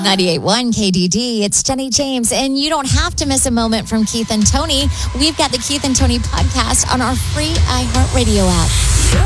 98.1 KDD, it's Jenny James, and you don't have to miss a moment from Keith and Tony. We've got the Keith and Tony podcast on our free iHeartRadio app.